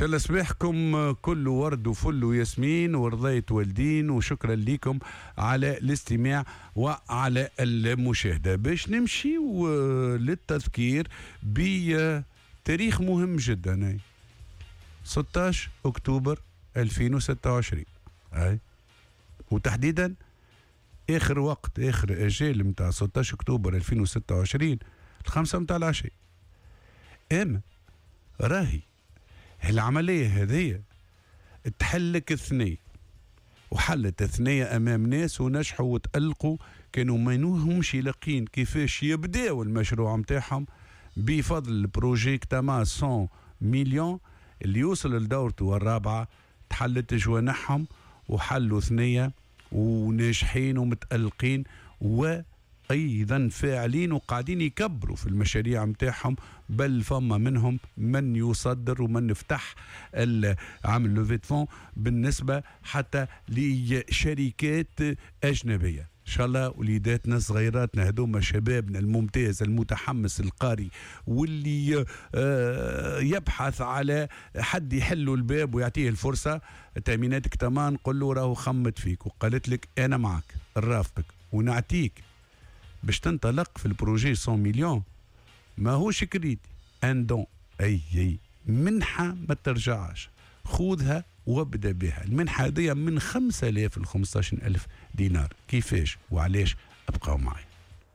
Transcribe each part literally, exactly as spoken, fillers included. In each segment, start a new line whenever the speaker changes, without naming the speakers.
شاء الله صباحكم كل ورد وفل وياسمين ورضيت والدين، وشكرا لكم على الاستماع وعلى المشاهدة. باش نمشي للتذكير بتاريخ مهم جدا، ستة عشر أكتوبر ألفين وستة وعشرين، أي وتحديدا آخر وقت آخر أجال متاع ستة عشر أكتوبر ألفين وستة وعشرين الخمسة متاع العشية. أما راهي العملية هذه تحلك اثنين، وحلت اثنية أمام ناس ونجحوا وتألقوا، كانوا ما همش لاقين كيفاش يبداوا المشروع متاعهم بفضل البروجي كتما مئة مليون اللي يوصل لدورته الرابعة. تحلت جوانحهم وحلوا ثنية وناجحين ومتألقين وأيضا فاعلين وقاعدين يكبروا في المشاريع متاعهم، بل فما منهم من يصدر ومن يفتح عمل لوفيت فون بالنسبة حتى لشركات أجنبية. إن شاء الله وليداتنا صغيراتنا هذوما شبابنا الممتاز المتحمس القاري واللي آه يبحث على حد يحلوا الباب ويعطيه الفرصة، تأميناتك تمام قل له راهو خمت فيك وقالت لك أنا معك نرافقك ونعطيك باش تنطلق في البروجي مئة مليون. ما هوش كريدي أندون، أي أي منحة ما ترجعش، خذها وابدا بها. المنحة هذه من خمسة آلاف ل خمسة عشر ألف دينار. كيفاش وعلاش؟ ابقوا معي.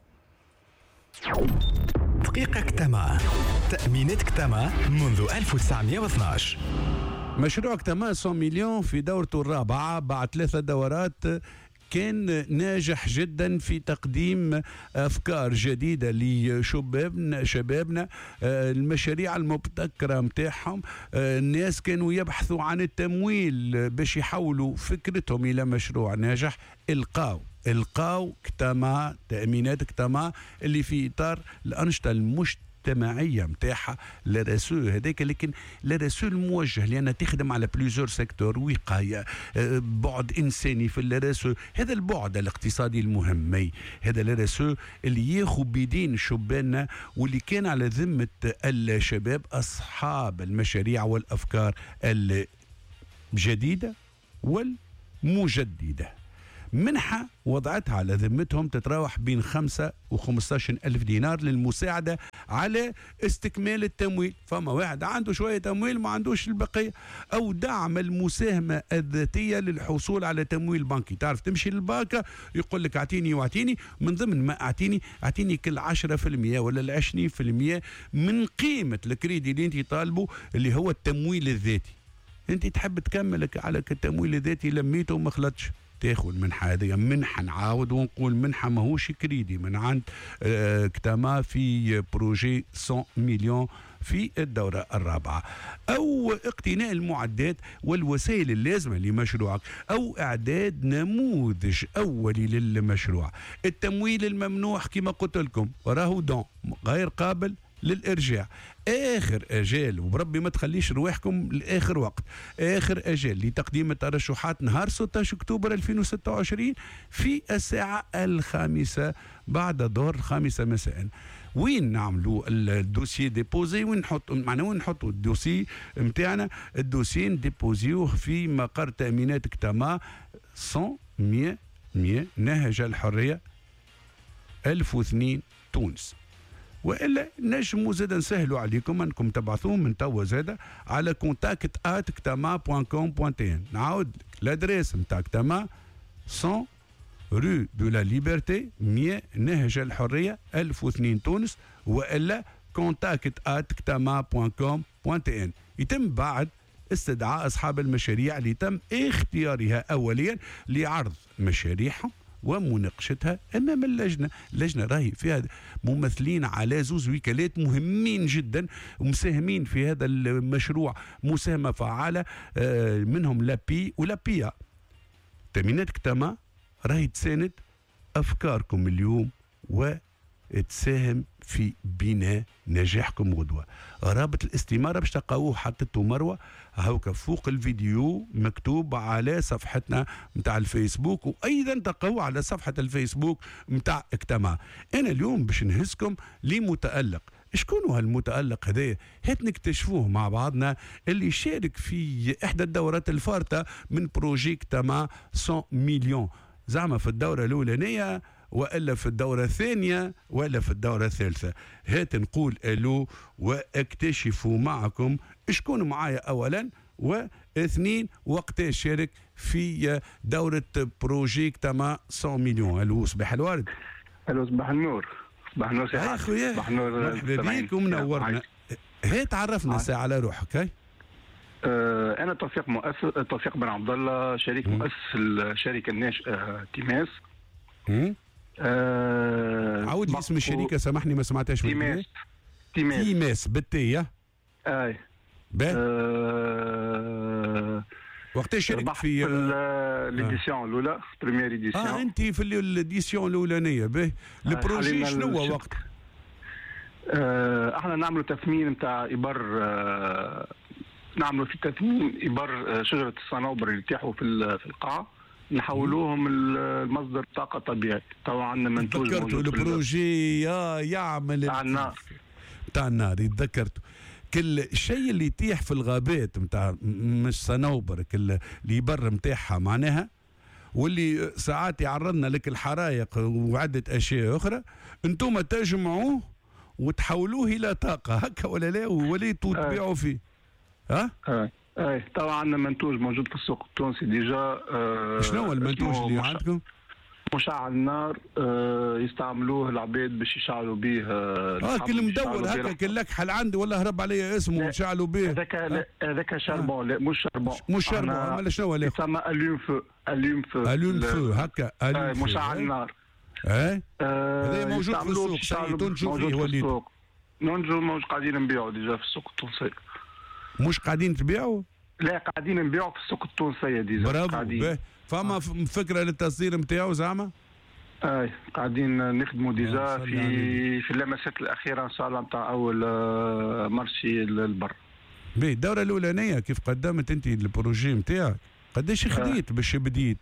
دقيقة كتما، تأمينات كتما منذ ألف وتسعمئة واثناشر.
مشروع كتما مئة مليون في دورته الرابعة بعد ثلاثة دورات كان ناجح جدا في تقديم أفكار جديدة لشبابنا شبابنا، المشاريع المبتكرة متاعهم. الناس كانوا يبحثوا عن التمويل باش يحولوا فكرتهم إلى مشروع ناجح. القاو القاو كتما تأمينات كتما اللي في إطار الأنشطة المجتمعية المجتمعيه نتاعها للرسول هذاك، لكن للرسول موجه لان تخدم على بليزور سيكتور، وقايه، بعد انساني في الرسول، هذا البعد الاقتصادي المهم، هذا الرسول اللي ياخذ بيدين شباننا واللي كان على ذمه الشباب اصحاب المشاريع والافكار الجديده والمجدده. منحة وضعتها على ذمتهم تتراوح بين خمسة وخمسة عشر ألف دينار للمساعدة على استكمال التمويل. فما واحد عنده شوية تمويل ما عندوش البقية، أو دعم المساهمة الذاتية للحصول على تمويل بنكي. تعرف تمشي للبنك يقول لك اعطيني واعطيني، من ضمن ما اعطيني اعطيني كل عشرة في المية ولا العشرين في المية من قيمة الكريدي اللي انت طالبه اللي هو التمويل الذاتي. انت تحب تكمل على التمويل الذاتي لميته وما خلطش، تاخذ منحة هذه. منحة نعاود ونقول منحة ماهوش كريدي من عند آه كتما في بروجي مئة مليون في الدورة الرابعة، أو اقتناء المعدات والوسائل اللازمة لمشروعك، أو إعداد نموذج أولي للمشروع. التمويل الممنوح كما قلت لكم راهو دون غير قابل للإرجاع. آخر أجال وبربي ما تخليش رواحكم لآخر وقت، آخر أجال لتقديم الترشحات نهار ستة عشر أكتوبر ألفين وستة وعشرين في الساعة الخامسة بعد الظهر الخامسة مساء. وين نعملوا الدوسي ديبوزي؟ وين نحط معنا وين نحطوا الدوسي متاعنا؟ الدوسي ديبوزيوه في مقر تأمينات كتما مئة مئة مئة نهج الحرية ألف واثنين تونس. والا نجموا زاد نسهلوا عليكم انكم تبعثوهم من توا زاد على كونتاكت ات كتما بوان كوم بوان تي ان. نعاود الادريس نتاع كتما مئة رو دو لا ليبرتي مئة نهج الحريه ألف واثنين تونس، والا كونتاكت ات كتما بوان كوم بوان تي ان. يتم بعد استدعاء اصحاب المشاريع اللي تم اختيارها اوليا لعرض مشاريعهم ومناقشتها امام اللجنه. اللجنه راهي فيها ممثلين على زوز وكالات مهمين جدا ومساهمين في هذا المشروع مساهمه فعاله، منهم لابي ولابيا. تأمينات كتما راهي تساند افكاركم اليوم وتساهم في بناء نجاحكم غدوه. رابط الاستماره باش تلقاوه حطيته مروه هاوكا فوق الفيديو مكتوب على صفحتنا متاع الفيسبوك، وايضا تلقاوه على صفحه الفيسبوك متاع كتما. انا اليوم باش نهزكم لمتألق شكون هو المتألق هذا؟ هات نكتشفوه مع بعضنا اللي شارك في إحدى الدورات الفارطة من بروجيك تما مئة مليون، زعما في الدورة الأولانية وإلا في الدورة الثانية وإلا في الدورة الثالثة. هات نقول ألو واكتشفوا معكم شكون معايا أولا، واثنين وقتاش شارك في دورة بروجيك تما مئة مليون. ألو صباح الورد.
ألو صباح النور. صباح النور سي
حاج. صباح النور. مرحبا بك ومنورنا. هات عرفنا ساعة على روحك. هاي
أه أنا توفيق مؤسس توفيق بن عبد الله، شريك مؤسس الشركة الناشئة تيماس.
أه عاود لي اسم الشركة سامحني ما سمعتهاش.
تيماس.
تيماس تيماس بالتي.
اي
باهي.
أه
وقتاش شاركت في
ليديسيون الاولى بريمير ايديسيون؟
اه انت في الايديسيون الاولانيه. باهي. البروجي شنو هو وقت؟
آه احنا نعملوا تثمين نتاع ابر، آه نعملوا في تثمين ابر شجره الصنوبر اللي تيحوا في في القاع، نحولوهم المصدر طاقه طبيعي. طبعا عندنا منتوج.
تذكرتوا البروجي يا يعمل
تاع النار
تاع النار. يتذكرتوا كل شيء اللي يطيح في الغابات نتاع مش صنوبر، كل اللي بر نتاعها معناها، واللي ساعات يعرضنا لك الحرائق وعده اشياء اخرى، انتم تجمعوه وتحولوه الى طاقه هكا ولا لا، وليتوا تبيعوا فيه. ها؟
اي اي طبعا عندنا منتوج موجود في السوق التونسي ديجا. آه
شنو هو المنتوج اللي عندكم؟
مشعل النار. آه يستعملوه العباد باش يشعلوا به. اه,
آه كل مدور هكا كل لكحل عندي ولا هرب علي اسمه يشعلوا به.
هذاك هذاك شربون. لا مش شربون.
مش شربون. امال شنو هو؟
يسمى اليوم فو. اليوم فو.
اليوم فو هكا.
آه مشعل النار.
ايه هذا موجود في السوق. شيء تنجو فيه وليد؟
ننجو موجود قاعدين نبيعوا ديجا في السوق التونسي.
مش قاعدين تبيعوا؟
لا قاعدين نبيعوا في السوق التونسية ديجا.
برافو. فما فكرة للتصدير نتاعو زعما؟
اي قاعدين نخدموا ديجا في في اللمسات الأخيرة إن شاء الله نتاع أول مارشي البر.
بي الدورة الأولانية كيف قدمت أنت البروجي نتاعك؟ قداش خديت باش بديت؟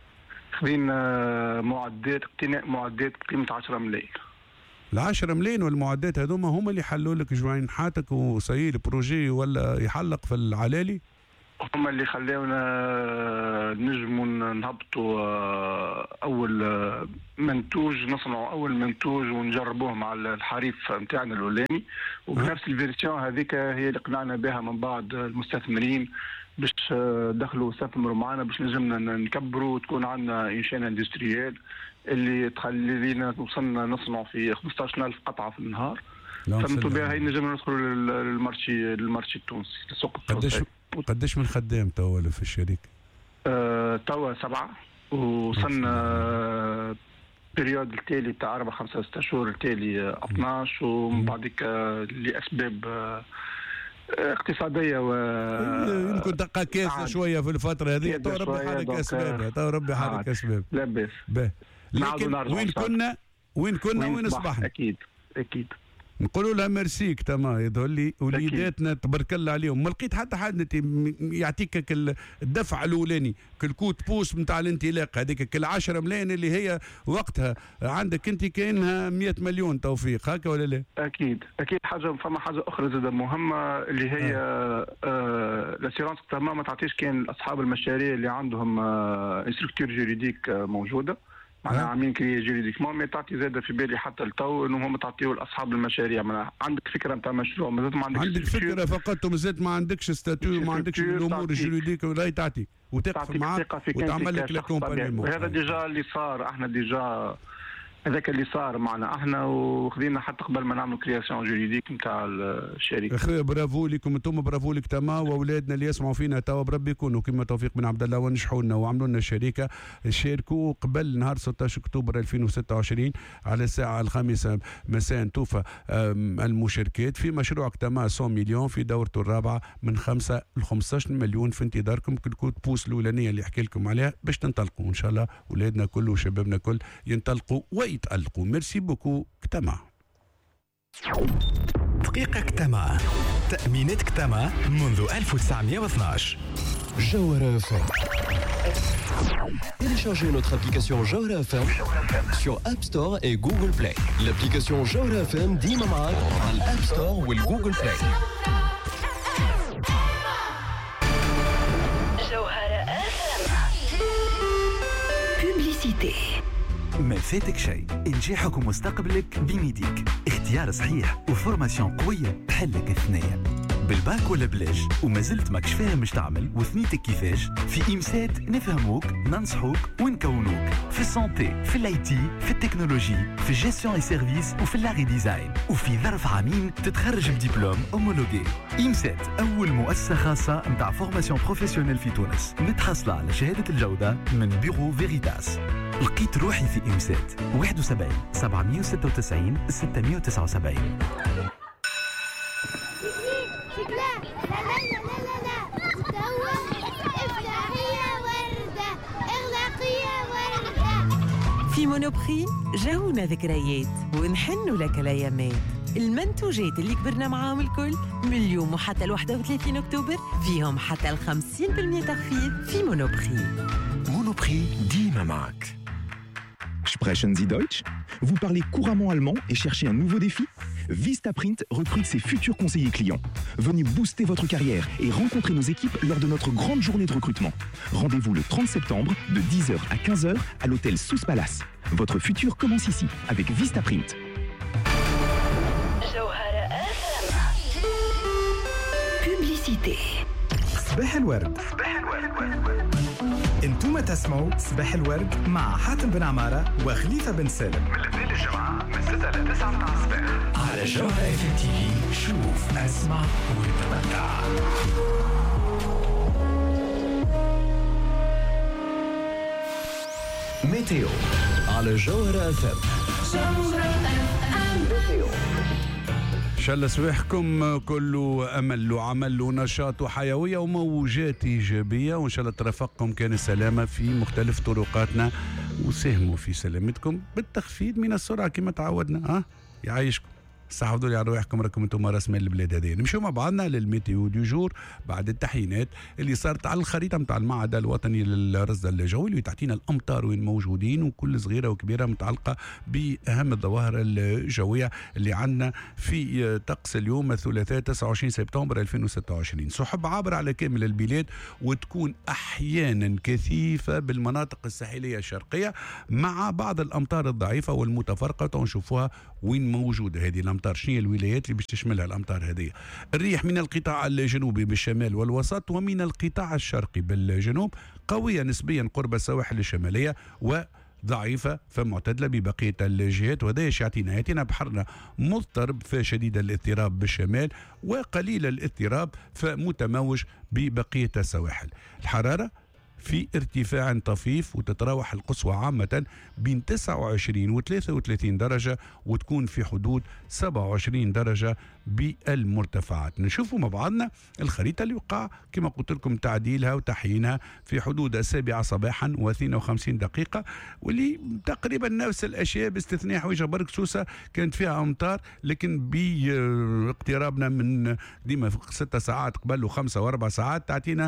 خذينا معدات اقتناء معدات بقيمة عشرة ملايين.
العشرة ملايين والمعدات هذوما هما اللي حلوا لك جوعين حاتك وسيي البروجي ولا يحلق في العلالي؟
هما اللي خلاونا نجموا نهبطوا اول منتوج، نصنعوا اول منتوج ونجربوه مع الحريف نتاعنا الاولاني، وبنفس الفيرسيون هذيك هي اللي قنعنا بها من بعض المستثمرين باش دخلوا واستثمروا معنا باش نجمنا نكبروا وتكون عندنا انشاء اندستريال اللي تخلي لينا وصلنا نصنع في خمسطاش ألف قطعه في النهار. فهمتوا بها هي نجمنا ندخلوا للمارشي للمارشي التونسي للسوق التونسي.
قداش من خدام توا في الشركه؟
أه توا سبعه، وصلنا بريود التالي تاع اربع خمسه ستة شهور التالي اثناش، ومن بعدك لاسباب اقتصاديه و
يمكن تلقى كاسه شويه في الفتره هذه. تو ربي حالك اسبابها. تو ربي حالك اسباب.
لا باس.
لكن وين كنا وين كنا وين اصبحنا؟
اكيد اكيد
نقولوا لها ميرسيك تمام. يظهر لي وليداتنا تبارك الله عليهم ما لقيت حتى حد يعطيك الدفع الاولاني كالكوت بوس نتاع الانطلاق هذيك كل عشرة ملايين اللي هي وقتها عندك انت كانها مئة مليون. توفيق هكا ولا لا؟
اكيد اكيد. حاجه فما حاجه اخرى زاده مهمه اللي هي آه. آه لاسيرونس تمام ما تعطيش كان اصحاب المشاريع اللي عندهم آه انستركتور جوريديك آه موجوده معناها عاملين كريه جوريديكمون، مي تعطي زاده في بالي حتى التو انه هم تعطيو لاصحاب المشاريع. معناها عندك فكره نتاع مشروع مازال ما عندكش
عندك فكره فقط ومازال ما عندكش ستاتيو ما عندكش الامور الجوريديك ولا تعطيك وتقف معك وتعمل لك لاكومبانيمون.
هذا ديجا اللي صار. احنا ديجا هذاك اللي صار معنا احنا وخذينا حتى قبل ما نعملوا كرياسيون جوريديك نتاع الشركه.
اخويا برافو لكم انتم، برافو لك تما واولادنا اللي يسمعوا فينا توا بربي يكونوا كما توفيق بن عبد الله ونجحوا لنا وعملوا لنا شركه. شاركوا قبل نهار ستة عشر أكتوبر ألفين وستة وعشرين على الساعه الخامسة مساء توفى المشاركات في مشروع تما مئة مليون في دورته الرابعه من خمسة ل خمسطاش مليون في انتظاركم. كل بوس الاولانيه اللي حكي لكم عليها باش تنطلقوا ان شاء الله. اولادنا كل وشبابنا كل ينطلقوا يتألقوا. ميرسي بوكو كتما.
دقيقة كتما، تأمينات كتما منذ ألف وتسعمئة واثناش. Jawhara F M.
Téléchargez notre application Jawhara F M sur App Store et Google Play. L'application Jawhara F M ديما معاك على الأب ستور والجوجل بلاي.
ما فاتك شيء، نجاحك ومستقبلك بميديك. اختيار صحيح وفورماسيون قوية تحلك الثنية. بالباك ولا بلاش وما زلت ماكش فاهم مش تعمل وثنيتك كيفاش؟ في إمسات نفهموك ننصحوك ونكونوك في السانتي، في الاي تي، في التكنولوجي، في الجيستيون اي سيرفيس وفي اللاغي ديزاين. وفي ظرف عامين تتخرج بدبلوم اومولوجي. إمسات أول مؤسسة خاصة متاع فورماسيون بروفيسيونيل في تونس، متحصلة على شهادة الجودة من بيرو فيريتاس. لقيت روحي في إمسات واحد وسبعين سبعمية وستة وتسعين ستمية وتسعة وسبعين.
في مونوبري جاونا ذكريات ونحنوا لك الايامات. المنتوجات اللي كبرنا معاهم الكل من اليوم وحتى ال واحد وثلاثين أكتوبر فيهم حتى ال خمسين بالمئة تخفيض في مونوبري.
Monoprix ديما معك.
Sprechen Sie Deutsch? Vous parlez couramment allemand et cherchez un nouveau défi? Vistaprint recrute ses futurs conseillers clients. Venez booster votre carrière et rencontrer nos équipes lors de notre grande journée de recrutement. Rendez-vous le trente septembre de dix heures à quinze heures à l'hôtel Sous Palace. Votre futur commence ici avec Vistaprint.
Publicité.
صباح الورد. صباح الورد. انتم تسمعوا صباح الورد مع حاتم بن عمارة وخليفة بن سالم من الاثنين للجمعة من ستة إلى تسعة متاع الصباح على جوهرة اف ام تي في. شوف اسمع وتمتع. ميتيو
على جوهرة اف ام.
إن شاء الله صباحكم كله أمل وعمل ونشاط وحيوية وموجات إيجابية، وإن شاء الله ترافقكم كان السلامة في مختلف طرقاتنا وساهموا في سلامتكم بالتخفيض من السرعة كما تعودنا. ها يعيشكم استحفظوا لي على رواحكم، راكم انتم راس مال البلاد هذه. نمشيو مع بعضنا للميتيو دو جور بعد التحيينات اللي صارت على الخريطه نتاع المعهد الوطني للرصد الجوي اللي تعطينا الامطار وين موجودين وكل صغيره وكبيره متعلقه باهم الظواهر الجويه اللي عندنا في طقس اليوم الثلاثاء تسعة وعشرين سبتمبر ألفين وستة وعشرين. سحب عابره على كامل البلاد وتكون احيانا كثيفه بالمناطق الساحليه الشرقيه مع بعض الامطار الضعيفه والمتفرقه ونشوفوها وين موجوده هذه الامطار. شنو الولايات اللي باش تشملها الامطار هذه؟ الريح من القطاع الجنوبي بالشمال والوسط ومن القطاع الشرقي بالجنوب قويه نسبيا قرب السواحل الشماليه وضعيفه فمعتدله ببقيه الجهات، وهذا يعطينا يعطينا بحرنا مضطرب فشديد الاضطراب بالشمال وقليل الاضطراب فمتموج ببقيه السواحل. الحراره في ارتفاع طفيف وتتراوح القصوى عامة بين تسعة وعشرين و ثلاثة وثلاثين درجة وتكون في حدود سبعة وعشرين درجة بالمرتفعات. نشوفوا مع بعضنا الخريطة اللي وقع كما قلت لكم تعديلها وتحيينها في حدود السابعة صباحا واثنين وخمسين دقيقة، واللي تقريبا نفس الأشياء باستثناء حويجة برك سوسة كانت فيها أمطار، لكن باقترابنا من ديما ستة ساعات قبل وخمسة وأربع ساعات تعطينا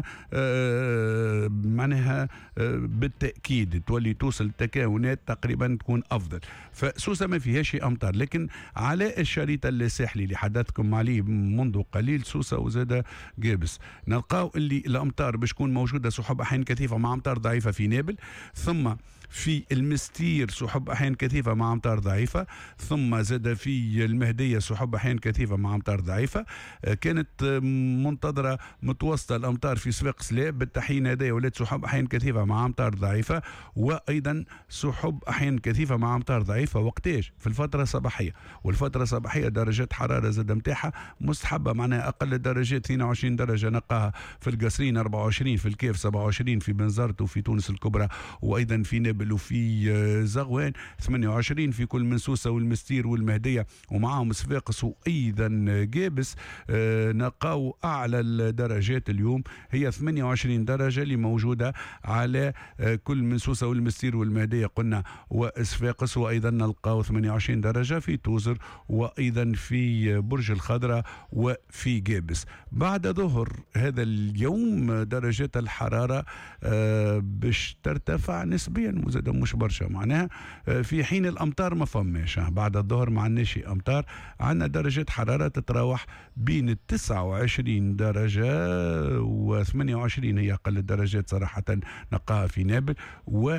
آه معناها آه بالتأكيد تولي توصل التكهنات تقريبا تكون أفضل. فسوسة ما فيهاش أمطار، لكن على الشريط الساحلي اللي حدثكم عليه منذ قليل سوسة وزادة جابس نلقاو اللي الأمطار باش تكون موجودة سحب أحيان كثيفة مع أمطار ضعيفة في نابل، ثم في المستير سحب أحيان كثيفة مع أمطار ضعيفة، ثم زاد في المهدية سحب أحيان كثيفة مع أمطار ضعيفة. كانت منتظرة متوسطة الأمطار في صفاق سلاب بالتحين هذايا ولات سحب أحيان كثيفة مع أمطار ضعيفة، وأيضا سحب أحيان كثيفة مع أمطار ضعيفة. وقتاش؟ في الفترة الصباحية، والفترة الصباحية درجات حرارة زاد متاحة مستحبة، معناها أقل الدرجات اثنين وعشرين درجة نلقاها في القصرين، أربعة وعشرين في الكيف، سبعة وعشرين في بنزرت وفي تونس الكبرى، وأيضا في نابل وفي زغوان، ثمانية وعشرين في كل من سوسة والمستير والمهدية ومعاهم صفاقس وأيضا جابس. آه نلقاو أعلى الدرجات اليوم هي ثمانية وعشرين درجة اللي موجودة على آه كل من سوسة والمستير والمهدية قلنا وصفاقس، وأيضا نلقاو ثمانية وعشرين درجة في توزر وأيضا في برج برج الخضراء وفي جابس. بعد ظهر هذا اليوم درجات الحرارة آه باش ترتفع نسبيا مزادة مش برشا معناها، آه في حين الأمطار ما فماش. بعد الظهر ما عندناش أمطار، عندنا درجات حرارة تتراوح بين تسعة وعشرين درجة و ثمانية وعشرين هي أقل الدرجات صراحة نلقاها في نابل، و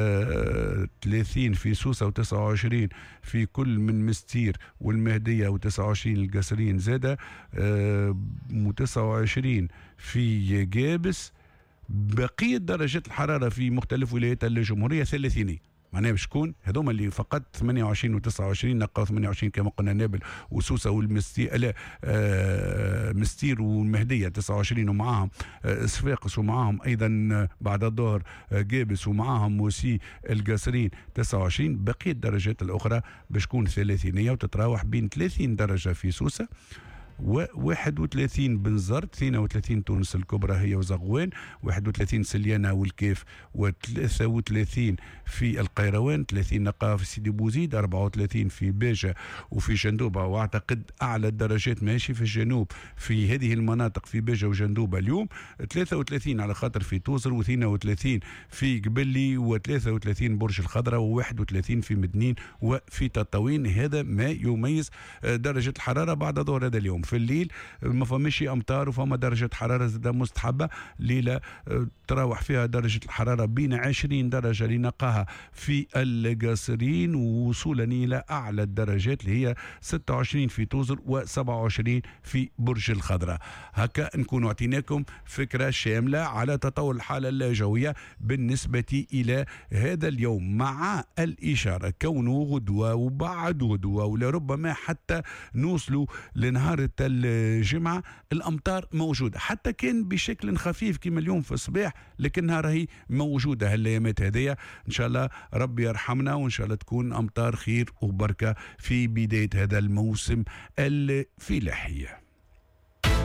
ثلاثين في سوسة وتسعة وعشرين في كل من مستير والمهدية وتسعة وعشرين القصرين زادة، وتسعة وعشرين في جابس. بقية درجات الحرارة في مختلف ولايات الجمهورية ثلاثينية، معناها باش تكون هذوما اللي فقط ثمانية وعشرين و تسعة وعشرين نلقاو ثمانية وعشرين كما قلنا نابل وسوسه والمستير، لا آه مستير والمهديه تسعة وعشرين ومعاهم آه صفاقس ومعاهم ايضا بعد الظهر آه جابس ومعاهم موسي القصرين تسعة وعشرين. بقيه الدرجات الاخرى باش تكون ثلاثينيه وتتراوح بين ثلاثين درجه في سوسه وواحد وثلاثين بنزرت، اثنين وثلاثين تونس الكبرى هي وزغوان، واحد وثلاثين سليانة والكيف، وثلاثة وثلاثين في القيروان، ثلاثين نقاة في سيدي بوزيد، أربعة وثلاثين في باجة وفي جندوبة. واعتقد أعلى الدرجات ماشي في الجنوب في هذه المناطق في باجة وجندوبة اليوم، ثلاثة وثلاثين على خاطر في توزر، واثنين وثلاثين في قبلي، وثلاثة وثلاثين برج الخضراء، وواحد وثلاثين في مدنين وفي تطاوين. هذا ما يميز درجة الحرارة بعد ظهر هذا اليوم. في الليل ما فماش امطار وفما درجه حراره زادة مستحبه، ليله تراوح فيها درجه الحراره بين عشرين درجه لنقاها في القصرين، ووصولا الى اعلى الدرجات اللي هي ستة وعشرين في توزر وسبعة وعشرين في برج الخضراء. هكا نكون اعطيناكم فكره شامله على تطور الحاله الجويه بالنسبه الى هذا اليوم، مع الاشاره كونه غدوه وبعد غدوه ولربما حتى نوصلوا لنهار الجمعة الأمطار موجودة، حتى كان بشكل خفيف كما اليوم في الصباح، لكنها راهي موجودة هالأيامات هذية. إن شاء الله ربي يرحمنا، وإن شاء الله تكون أمطار خير وبركة في بداية هذا الموسم الفلاحي.